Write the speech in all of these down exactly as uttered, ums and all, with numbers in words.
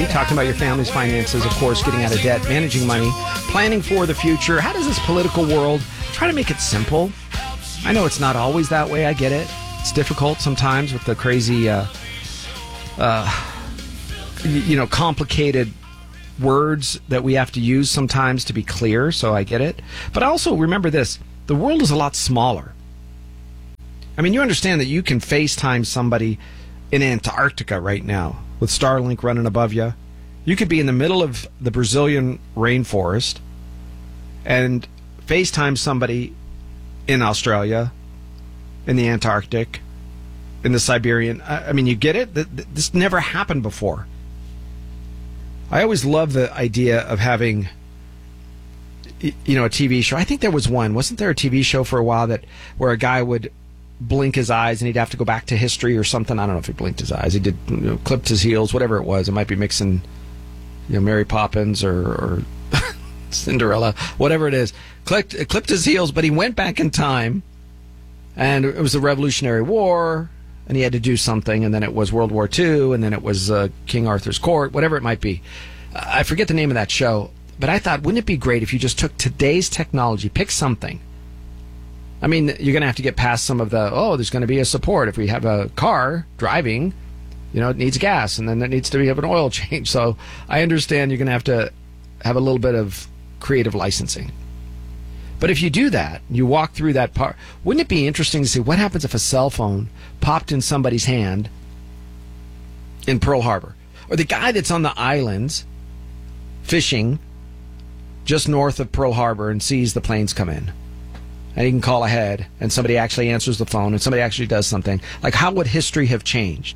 Talking about your family's finances, of course, getting out of debt, managing money, planning for the future. How does this political world try to make it simple? I know it's not always that way. I get it. It's difficult sometimes with the crazy, uh, uh, you know, complicated words that we have to use sometimes to be clear. So I get it. But also remember this. The world is a lot smaller. I mean, you understand that you can FaceTime somebody in Antarctica right now with Starlink running above you. You could be in the middle of the Brazilian rainforest and FaceTime somebody in Australia, in the Antarctic, in the Siberian. I mean, you get it? This never happened before. I always love the idea of having, you know, a T V show. I think there was one. Wasn't there a T V show for a while that where a guy would blink his eyes and he'd have to go back to history or something? I don't know if he blinked his eyes. He did, you know, clipped his heels, whatever it was. It might be mixing, you know, Mary Poppins or, or Cinderella, whatever it is. Clipped, clipped his heels, but he went back in time, and it was the Revolutionary War, and he had to do something, and then it was World War Two, and then it was uh, King Arthur's Court, whatever it might be. I forget the name of that show, but I thought, wouldn't it be great if you just took today's technology, pick something. I mean, you're going to have to get past some of the, oh, there's going to be a support. If we have a car driving, you know, it needs gas, and then it needs to be have an oil change. So I understand you're going to have to have a little bit of creative licensing. But if you do that, you walk through that part, wouldn't it be interesting to see what happens if a cell phone popped in somebody's hand in Pearl Harbor? Or the guy that's on the islands fishing just north of Pearl Harbor and sees the planes come in. And he can call ahead, and somebody actually answers the phone, and somebody actually does something. Like, how would history have changed?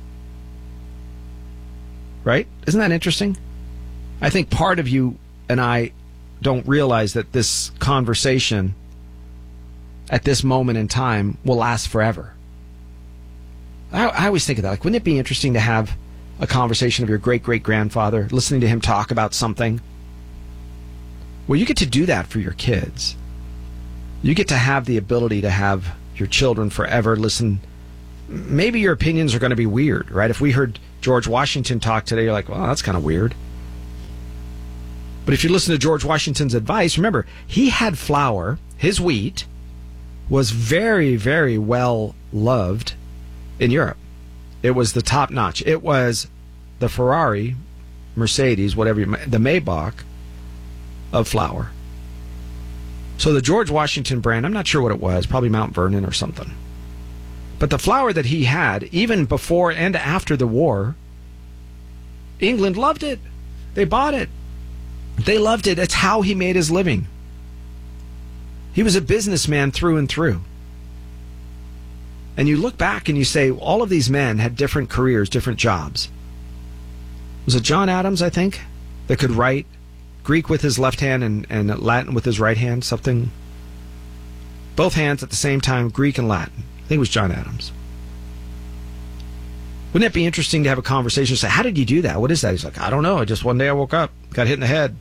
Right? Isn't that interesting? I think part of you and I don't realize that this conversation at this moment in time will last forever. I, I always think of that. Like, wouldn't it be interesting to have a conversation of your great-great-grandfather, listening to him talk about something? Well, you get to do that for your kids. You get to have the ability to have your children forever listen. Maybe your opinions are going to be weird, right? If we heard George Washington talk today, you're like, well, that's kind of weird. But if you listen to George Washington's advice, remember, he had flour. His wheat was very, very well loved in Europe. It was the top notch. It was the Ferrari, Mercedes, whatever, you, the Maybach of flour. So the George Washington brand, I'm not sure what it was, probably Mount Vernon or something. But the flour that he had, even before and after the war, England loved it. They bought it. They loved it. It's how he made his living. He was a businessman through and through. And you look back and you say, all of these men had different careers, different jobs. Was it John Adams, I think, that could write Greek with his left hand and, and Latin with his right hand, something. Both hands at the same time, Greek and Latin. I think it was John Adams. Wouldn't it be interesting to have a conversation and say, how did you do that? What is that? He's like, I don't know. Just one day I woke up, got hit in the head.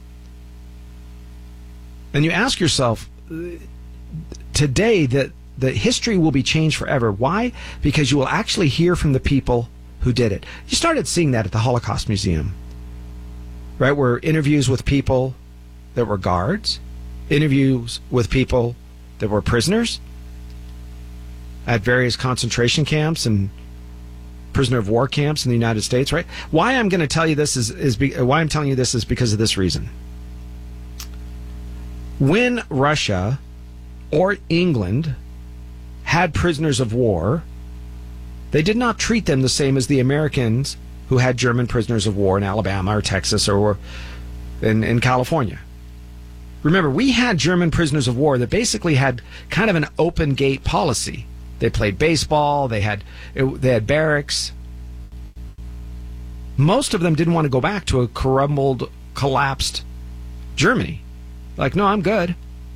And you ask yourself, today that the history will be changed forever. Why? Because you will actually hear from the people who did it. You started seeing that at the Holocaust Museum. Right, where interviews with people that were guards, interviews with people that were prisoners at various concentration camps and prisoner of war camps in the United States. Right? Why I'm going to tell you this is is be, why I'm telling you this is because of this reason. When Russia or England had prisoners of war, they did not treat them the same as the Americans who had German prisoners of war in Alabama or Texas or in, in California. Remember, we had German prisoners of war that basically had kind of an open gate policy. They played baseball, they had they had barracks. Most of them didn't want to go back to a crumbled, collapsed Germany. Like, no, I'm good.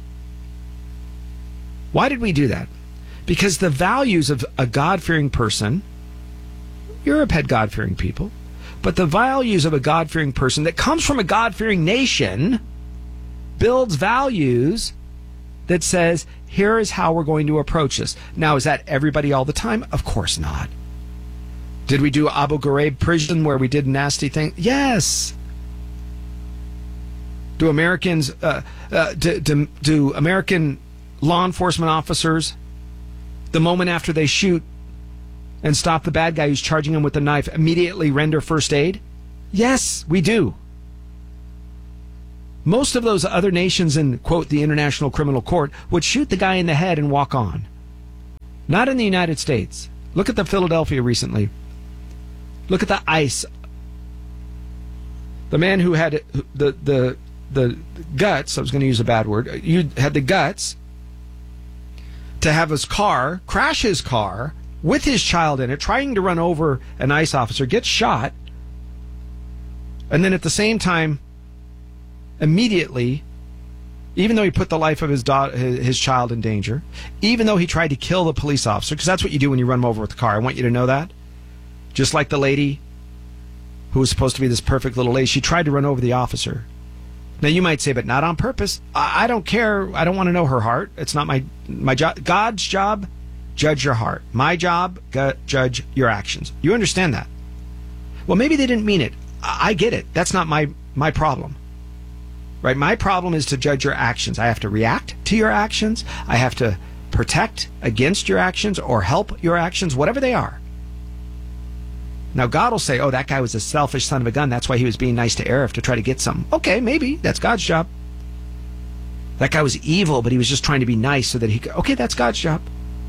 Why did we do that? Because the values of a God-fearing person, Europe had God-fearing people, but the values of a God-fearing person that comes from a God-fearing nation builds values that says, here is how we're going to approach this. Now, is that everybody all the time? Of course not. Did we do Abu Ghraib prison where we did nasty things? Yes. Do Americans, uh, uh, do, do, do American law enforcement officers, the moment after they shoot and stop the bad guy who's charging them with a knife, immediately render first aid? Yes, we do. Most of those other nations in, quote, the International Criminal Court would shoot the guy in the head and walk on. Not in the United States. Look at the Philadelphia recently. Look at the ICE. The man who had the the the guts, I was going to use a bad word, you had the guts to have his car, crash his car with his child in it, trying to run over an ICE officer, gets shot, and then at the same time, immediately, even though he put the life of his daughter, his child in danger, even though he tried to kill the police officer, because that's what you do when you run him over with the car. I want you to know that. Just like the lady who was supposed to be this perfect little lady, she tried to run over the officer. Now you might say, but not on purpose. I, I don't care. I don't want to know her heart. It's not my my job. God's job, judge your heart. My job, go, judge your actions. You understand that? Well, maybe they didn't mean it. I, I get it. That's not my my problem. Right? My problem is to judge your actions. I have to react to your actions. I have to protect against your actions or help your actions, whatever they are. Now, God will say, oh, that guy was a selfish son of a gun. That's why he was being nice to Arif to try to get something. Okay, maybe. That's God's job. That guy was evil, but he was just trying to be nice so that he could. Okay, that's God's job.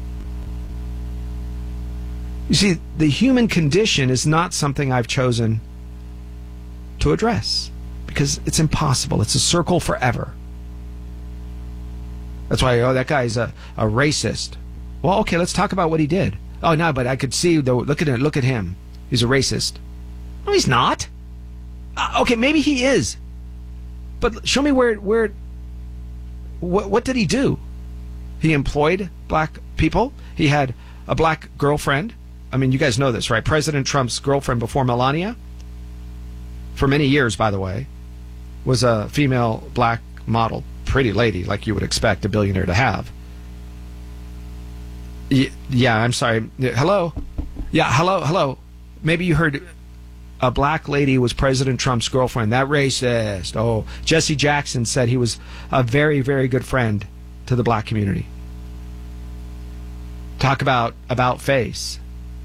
You see, the human condition is not something I've chosen to address because it's impossible. It's a circle forever. That's why, oh, that guy's a, a racist. Well, okay, let's talk about what he did. Oh, no, but I could see, though, look at it, look at him. He's a racist. No, he's not. Uh, okay, maybe he is. But show me where, where, what, what did he do? He employed black people. He had a black girlfriend. I mean, you guys know this, right? President Trump's girlfriend before Melania, for many years, by the way, was a female black model, pretty lady, like you would expect a billionaire to have. Y- yeah, I'm sorry. Hello? Yeah, hello, hello. Maybe you heard a black lady was President Trump's girlfriend. That racist. Oh, Jesse Jackson said he was a very, very good friend to the black community. Talk about about face.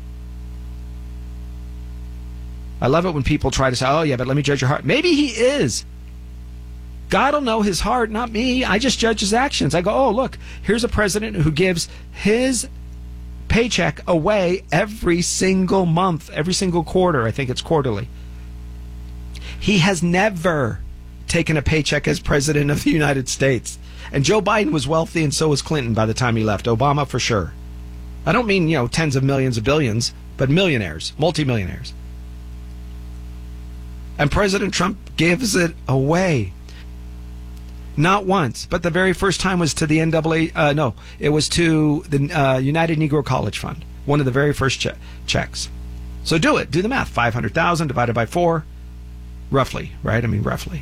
I love it when people try to say, oh, yeah, but let me judge your heart. Maybe he is. God will know his heart, not me. I just judge his actions. I go, oh, look, here's a president who gives his paycheck away every single month, every single quarter. I think it's quarterly. He has never taken a paycheck as president of the United States. And Joe Biden was wealthy, and so was Clinton by the time he left. Obama for sure. I don't mean, you know, tens of millions of billions, but millionaires, multimillionaires. And President Trump gives it away. Not once, but the very first time was to the N double A. Uh, no, it was to the uh, United Negro College Fund. One of the very first che- checks. So do it. Do the math. five hundred thousand divided by four. Roughly, right? I mean, roughly.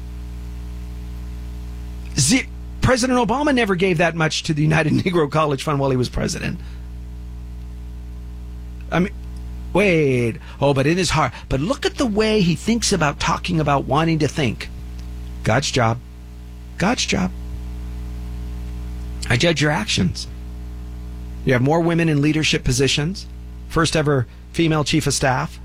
Z- President Obama never gave that much to the United Negro College Fund while he was president. I mean, wait. Oh, but in his heart. But look at the way he thinks about talking about wanting to think. God's job. God's job. I judge your actions. You have more women in leadership positions. First ever female chief of staff.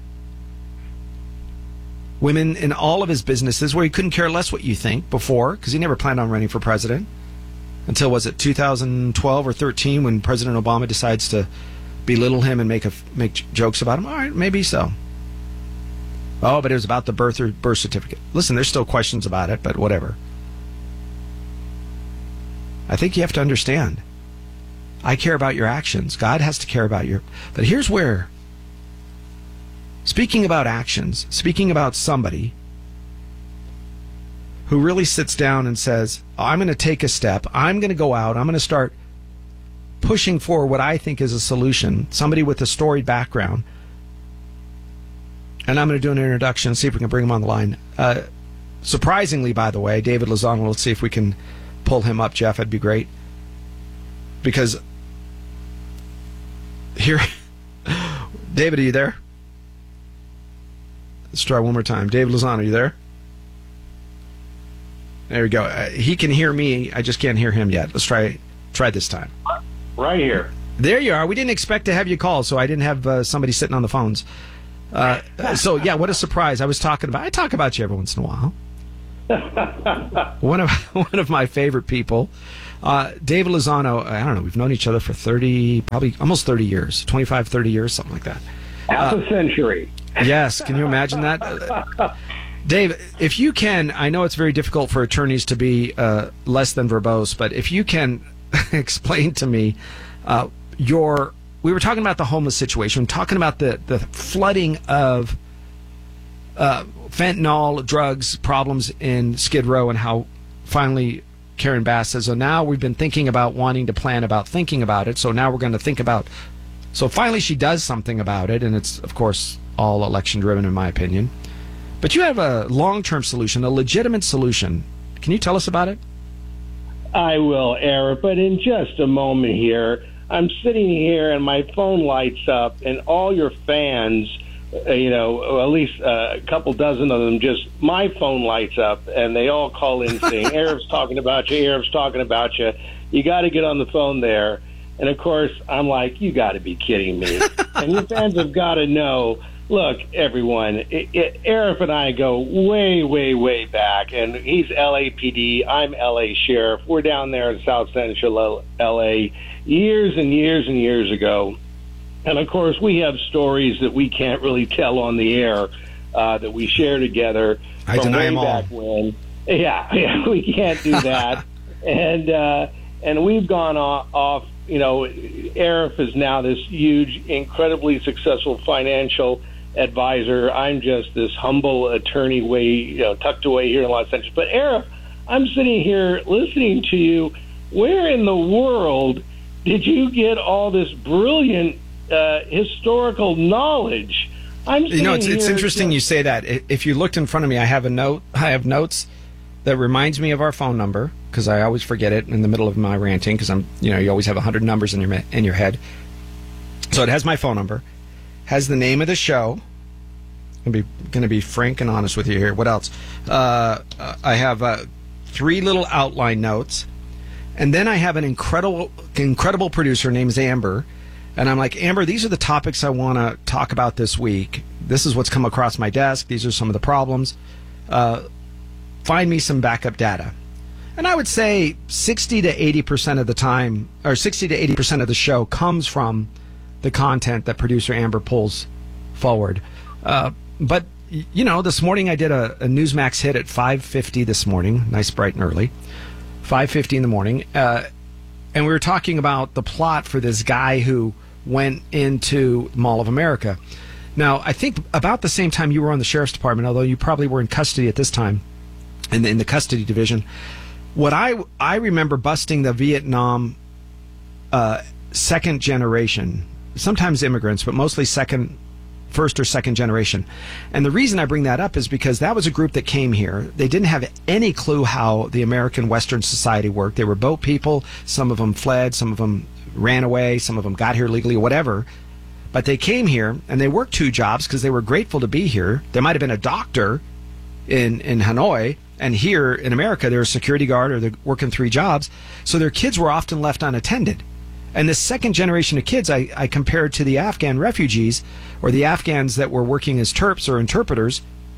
Women in all of his businesses where he couldn't care less what you think before, because he never planned on running for president until, was it two thousand twelve or thirteen when President Obama decides to belittle him and make a, make jokes about him? All right, maybe so. Oh, but it was about the birth or birth certificate. Listen, there's still questions about it, but whatever. I think you have to understand. I care about your actions. God has to care about your... But here's where, speaking about actions, speaking about somebody who really sits down and says, oh, I'm going to take a step. I'm going to go out. I'm going to start pushing for what I think is a solution. Somebody with a storied background. And I'm going to do an introduction, see if we can bring him on the line. Uh, surprisingly, by the way, David Lozano, let's see if we can pull him up, Jeff. That'd be great. Because here, David, are you there? Let's try one more time. Dave Lozano, are you there? There we go. Uh, he can hear me. I just can't hear him yet. Let's try try this time. Right here. There you are. We didn't expect to have you call, so I didn't have uh, somebody sitting on the phones. Uh, so, yeah, what a surprise. I was talking about, I talk about you every once in a while. one of one of my favorite people, uh, Dave Lozano. I don't know. We've known each other for thirty, probably almost thirty years, twenty-five, thirty years, something like that. Half uh, a century. Yes. Can you imagine that? Uh, Dave, if you can, I know it's very difficult for attorneys to be uh, less than verbose, but if you can explain to me uh, your, we were talking about the homeless situation, talking about the, the flooding of uh, fentanyl, drugs, problems in Skid Row, and how finally Karen Bass says, so now we've been thinking about wanting to plan about thinking about it, so now we're going to think about, so finally she does something about it, and it's, of course, all election driven in my opinion. But you have a long-term solution, a legitimate solution. Can you tell us about it? I will, Eric, but in just a moment here, I'm sitting here and my phone lights up, and all your fans, uh, you know, at least uh, a couple dozen of them, just my phone lights up, and they all call in saying, Eric's talking about you, Eric's talking about you. You got to get on the phone there. And, of course, I'm like, you got to be kidding me. And your fans have got to know, look, everyone, it, it, Eric and I go way, way, way back, and he's L A P D, I'm L A Sheriff. We're down there in South Central L A years and years and years ago. And, of course, we have stories that we can't really tell on the air uh, that we share together I from deny way them all. back when. Yeah, yeah, we can't do that. and uh, and we've gone off, off you know, Eric is now this huge, incredibly successful financial advisor. I'm just this humble attorney way, you know, tucked away here in Los Angeles. But Eric, I'm sitting here listening to you. Where in the world did you get all this brilliant uh, historical knowledge? I'm you know, it's, here, it's interesting you, you say that. If you looked in front of me, I have a note. I have notes that reminds me of our phone number because I always forget it in the middle of my ranting because I'm, you know, you always have a hundred numbers in your in your head. So it has my phone number, has the name of the show. I'm be, going to be frank and honest with you here. What else? Uh, I have uh, three little outline notes, and then I have an incredible, incredible producer named Amber, and I'm like, Amber, these are the topics I want to talk about this week. This is what's come across my desk. These are some of the problems. Uh, find me some backup data. And I would say sixty to eighty percent of the time, or sixty to eighty percent of the show comes from the content that producer Amber pulls forward. Uh, but, you know, this morning I did a, a Newsmax hit at five fifty this morning, nice, bright and early, five fifty in the morning. Uh, and we were talking about the plot for this guy who went into Mall of America. Now, I think about the same time you were on the sheriff's department, although you probably were in custody at this time, in the, in the custody division. What I, I remember busting the Vietnam uh, second generation, sometimes immigrants, but mostly second, first or second generation. And the reason I bring that up is because that was a group that came here. They didn't have any clue how the American Western society worked. They were boat people. Some of them fled. Some of them ran away. Some of them got here legally, whatever. But they came here and they worked two jobs because they were grateful to be here. They might have been a doctor in, in Hanoi, and here in America, they're a security guard or they're working three jobs. So their kids were often left unattended. And this second generation of kids, I, I compared to the Afghan refugees or the Afghans that were working as Terps or interpreters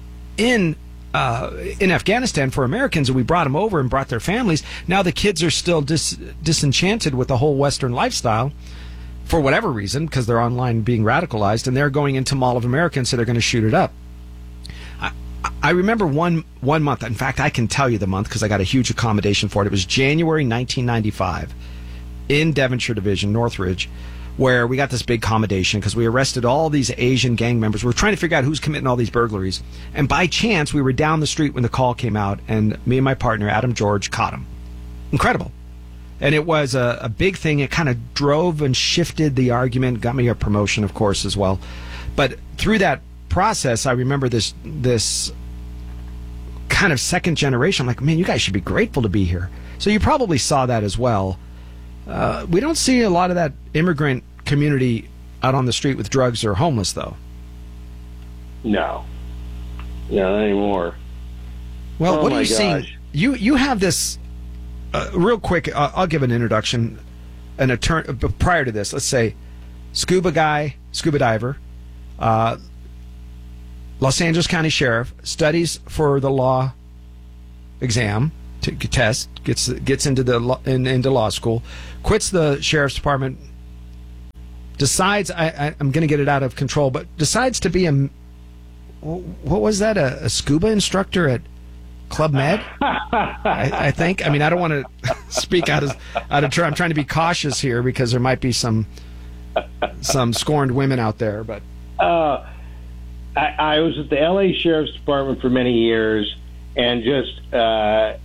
in uh, in Afghanistan for Americans, and we brought them over and brought their families. Now the kids are still dis- disenchanted with the whole Western lifestyle for whatever reason, because they're online being radicalized, and they're going into Mall of America, and so they're going to shoot it up. I, I remember one one month. In fact, I can tell you the month because I got a huge accommodation for it. It was January nineteen ninety-five in Devonshire Division, Northridge, where we got this big accommodation because we arrested all these Asian gang members. We were trying to figure out who's committing all these burglaries. And by chance, we were down the street when the call came out, and me and my partner, Adam George, caught him. Incredible. And it was a, a big thing. It kind of drove and shifted the argument, got me a promotion, of course, as well. But through that process, I remember this this kind of second generation. I'm like, man, you guys should be grateful to be here. So you probably saw that as well. Uh, we don't see a lot of that immigrant community out on the street with drugs or homeless, though. No. No, not anymore. Well, oh what are my you gosh. seeing? You you have this uh, real quick. Uh, I'll give an introduction. An attorney, but prior to this, let's say scuba guy, scuba diver, uh, Los Angeles County Sheriff, studies for the law exam to test, gets gets into the law, in, into law school, quits the sheriff's department, decides I, I, I'm going to get it out of control, but decides to be a what was that a, a scuba instructor at Club Med, I, I think. I mean, I don't want to speak out of out of turn. I'm trying to be cautious here because there might be some some scorned women out there. But uh, I, I was at the L A Sheriff's Department for many years, and just uh,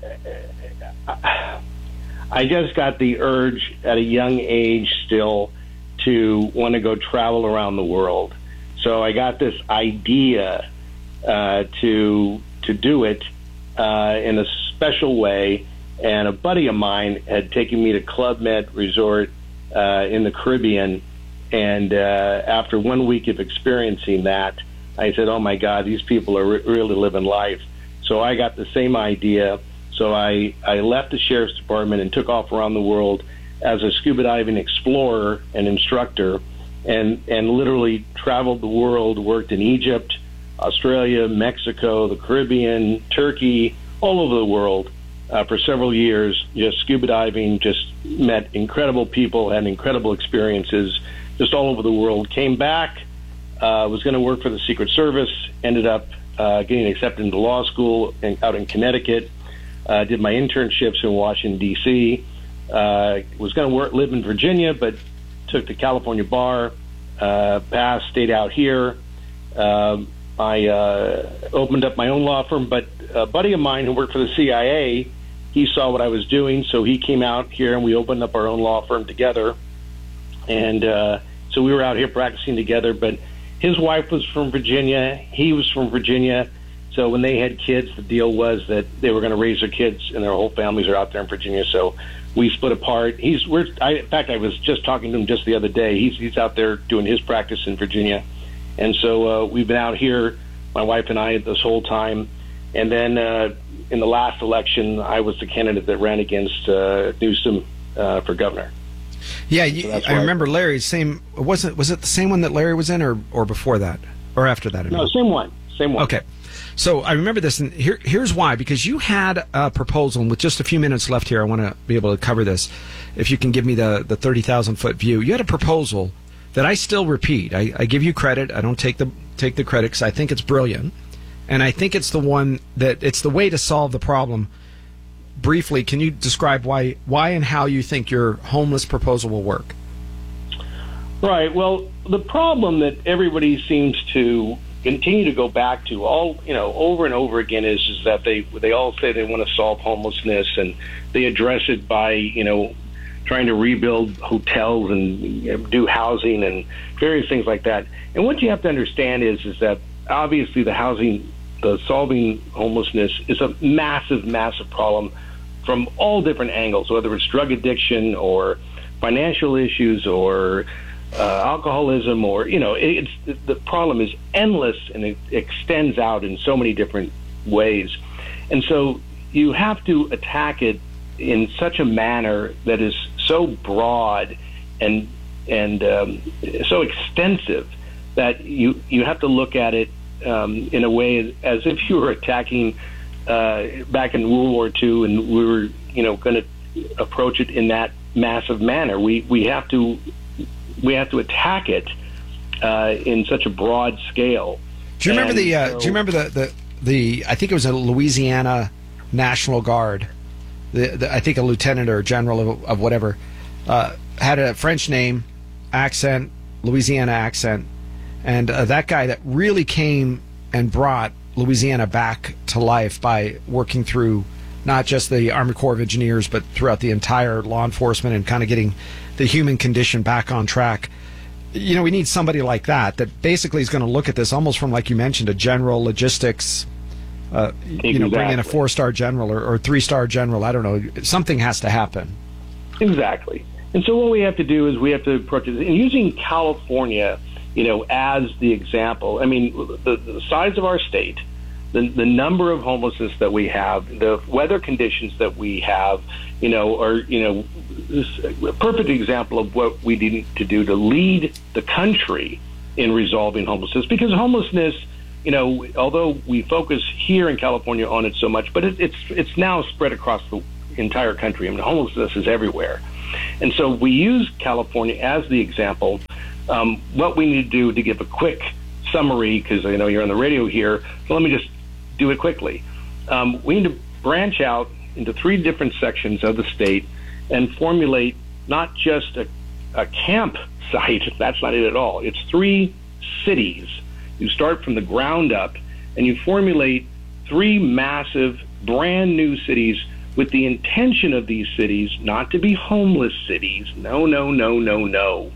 I just got the urge at a young age still to want to go travel around the world. So I got this idea uh, to to do it. Uh, in a special way, and a buddy of mine had taken me to Club Med Resort uh, in the Caribbean, and uh, after one week of experiencing that, I said, oh my God, these people are re- really living life. So I got the same idea, so I, I left the Sheriff's Department and took off around the world as a scuba diving explorer and instructor, and, and literally traveled the world, worked in Egypt, Australia, Mexico, the Caribbean, Turkey, all over the world uh, for several years, just scuba diving, just met incredible people, had incredible experiences just all over the world. Came back, uh, was going to work for the Secret Service, ended up uh, getting accepted into law school in, out in Connecticut, uh, did my internships in Washington, D C, uh, was going to work, live in Virginia, but took the California bar, uh, passed, stayed out here. Um, I uh, opened up my own law firm, but a buddy of mine who worked for the C I A, he saw what I was doing, so he came out here and we opened up our own law firm together. And uh, so we were out here practicing together, but his wife was from Virginia, he was from Virginia, so when they had kids, the deal was that they were going to raise their kids and their whole families are out there in Virginia, so we split apart. He's, we're, I, in fact, I was just talking to him just the other day. He's, he's out there doing his practice in Virginia. And so uh, we've been out here, my wife and I, this whole time. And then uh, in the last election, I was the candidate that ran against uh, Newsom uh, for governor. Yeah, you, so I remember Larry's same. Was it was it the same one that Larry was in, or or before that, or after that? I mean? No, same one, same one. Okay, so I remember this, and here here's why. Because you had a proposal, and with just a few minutes left here, I want to be able to cover this. If you can give me the the thirty thousand foot view, you had a proposal that I still repeat. I, I give you credit. I don't take the take the credit because I think it's brilliant, and I think it's the one that it's the way to solve the problem. Briefly, can you describe why why and how you think your homeless proposal will work? Right. Well, the problem that everybody seems to continue to go back to all you know over and over again is, is that they they all say they want to solve homelessness, and they address it by you know. trying to rebuild hotels and you know, do housing and various things like that. And what you have to understand is is that obviously the housing, the solving homelessness is a massive, massive problem from all different angles, whether it's drug addiction or financial issues or uh, alcoholism or, you know, it's the problem is endless and it extends out in so many different ways. And so you have to attack it in such a manner that is so broad and and um, so extensive that you you have to look at it um, in a way as if you were attacking uh, back in World War Two, and we were you know going to approach it in that massive manner. We we have to we have to attack it uh, in such a broad scale. Do you remember and the? Uh, so, do you remember the, the the? I think it was a Louisiana National Guard. The, the, I think a lieutenant or a general of, of whatever, uh, had a French name, accent, Louisiana accent, and uh, that guy that really came and brought Louisiana back to life by working through not just the Army Corps of Engineers, but throughout the entire law enforcement and kind of getting the human condition back on track. You know, we need somebody like that that basically is going to look at this almost from, like you mentioned, a general logistics. Uh, you know, bring in a four-star general or, or three-star general. I don't know. Something has to happen. Exactly. And so what we have to do is we have to approach it. And using California, you know, as the example, I mean, the, the size of our state, the, the number of homelessness that we have, the weather conditions that we have, you know, are, you know, this a perfect example of what we need to do to lead the country in resolving homelessness. Because homelessness, you know, although we focus here in California on it so much, but it, it's it's now spread across the entire country. I mean, homelessness is everywhere. And so we use California as the example. Um, what we need to do to give a quick summary, because I know you're on the radio here, so let me just do it quickly. Um, we need to branch out into three different sections of the state and formulate not just a, a campsite, that's not it at all. It's three cities. You start from the ground up and you formulate three massive, brand new cities with the intention of these cities not to be homeless cities. No, no, no, no, no.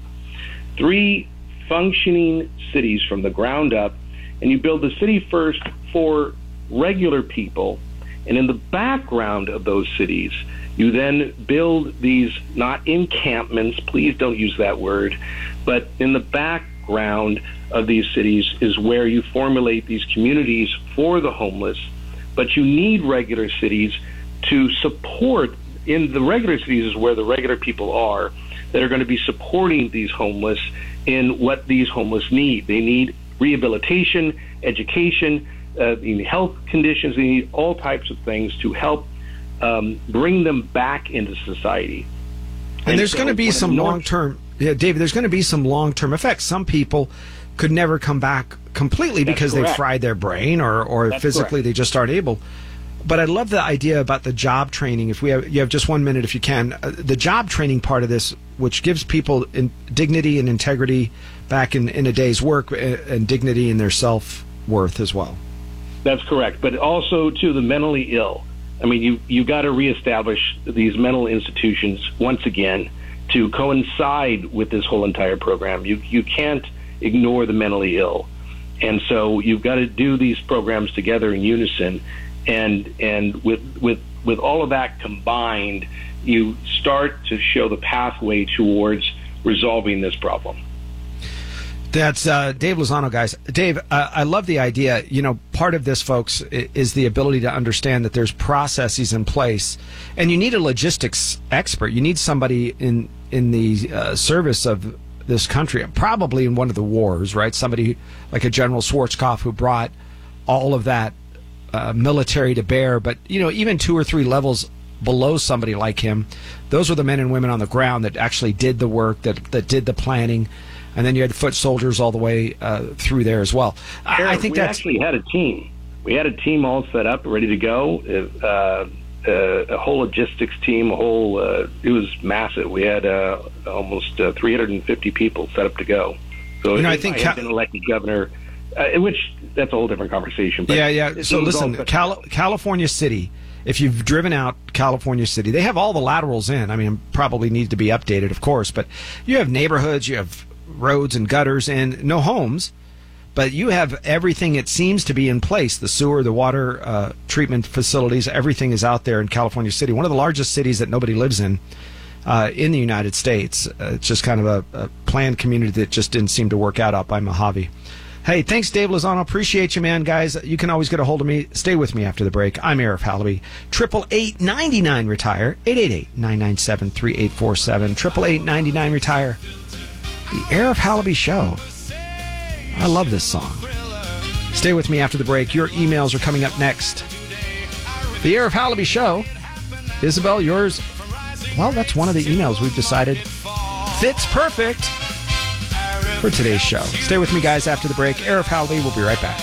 Three functioning cities from the ground up, and you build the city first for regular people, and in the background of those cities, you then build these, not encampments, please don't use that word, but in the background of these cities is where you formulate these communities for the homeless. But you need regular cities to support. In the regular cities is where the regular people are that are going to be supporting these homeless in what these homeless need. They need rehabilitation, education, uh, they need health conditions. They need all types of things to help um, bring them back into society. And, and there's so going to be some long-term, yeah, David, there's going to be some long-term effects. Some people could never come back completely That's because correct. they fried their brain or, or physically correct. They just aren't able. But I love the idea about the job training. If we have, you have just one minute, if you can, uh, the job training part of this, which gives people in dignity and integrity back in, in a day's work, and, and dignity in their self-worth as well. That's correct. But also to the mentally ill. I mean, you you got to reestablish these mental institutions once again to coincide with this whole entire program. You you can't ignore the mentally ill, and so you've got to do these programs together in unison. And and with with with all of that combined, you start to show the pathway towards resolving this problem. That's uh, Dave Lozano, guys. Dave, uh, I love the idea. You know, part of this, folks, is the ability to understand that there's processes in place, and you need a logistics expert. You need somebody in in the uh, service of this country, probably in one of the wars, right? Somebody like a General Schwarzkopf who brought all of that uh, military to bear. But, you know, even two or three levels below somebody like him, those were the men and women on the ground that actually did the work, that that did the planning. And then you had foot soldiers all the way uh, through there as well. I, Eric, I think we that's actually had a team. We had a team all set up, ready to go. Uh, uh, a whole logistics team, a whole. Uh, it was massive. We had uh, almost uh, three hundred fifty people set up to go. So you know, if I think I had been elected governor, uh, which that's a whole different conversation. But yeah, yeah. So listen, Cal- California City. If you've driven out California City, they have all the laterals in. I mean, probably need to be updated, of course, but you have neighborhoods, you have roads and gutters and no homes, but you have everything, it seems to be in place. The sewer, the water uh, treatment facilities, everything is out there in California City, one of the largest cities that nobody lives in uh, in the United States. Uh, it's just kind of a, a planned community that just didn't seem to work out out by Mojave. Hey, thanks, Dave Lozano. Appreciate you, man. Guys, you can always get a hold of me. Stay with me after the break. I'm Arif Halaby. eight eight eight, nine nine, retire. eight eight eight, nine nine seven, three eight four seven. eight eight eight, nine nine, retire. The Arif Halaby Show. I love this song. Stay with me after the break. Your emails are coming up next. The Arif Halaby Show. Isabel, yours, well, that's one of the emails we've decided fits perfect for today's show. Stay with me, guys, after the break. Arif Halaby will be right back.